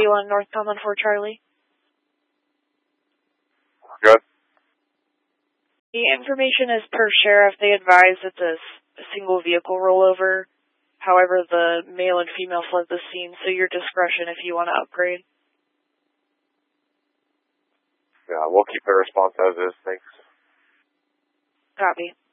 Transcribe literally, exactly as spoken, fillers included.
forty-one Northbound on four Charlie. Good. The information is per sheriff. They advise it's a, a single vehicle rollover. However, the male and female fled the scene, so your discretion if you want to upgrade. Yeah, we'll keep the response as is. Thanks. Copy.